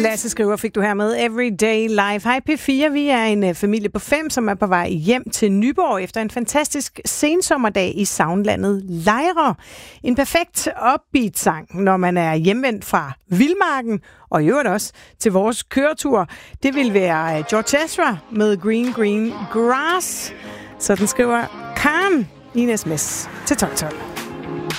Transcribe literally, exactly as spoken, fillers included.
Lasse skriver, fik du her med Everyday Life. Hej P fire, vi er en uh, familie på fem, som er på vej hjem til Nyborg efter en fantastisk sensommerdag i Soundlandet Lejre. En perfekt upbeat sang, når man er hjemvendt fra Vildmarken, og i øvrigt også til vores køretur. Det vil være uh, George Ezra med Green Green Grass. Så den skriver Karen i en sms til tolv tolv.